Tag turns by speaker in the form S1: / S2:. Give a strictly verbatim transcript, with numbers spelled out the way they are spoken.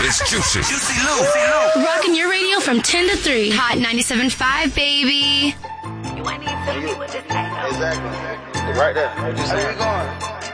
S1: It's Juicy. Juicy Lou.
S2: Rocking your radio from ten to three.
S3: Hot ninety-seven point five, baby.
S4: You ain't even feeling me with this thing. Exactly. Right there. What you saying? Where you going?